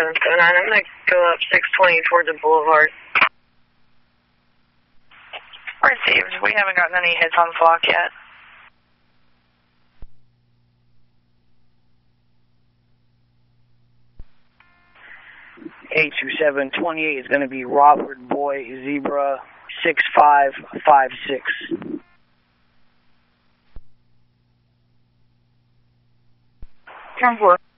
779. I'm going to go up 620 towards the boulevard. Received. We haven't gotten any hits on flock yet. A2728 is going to be Robert Boy Zebra 6556. 10-4.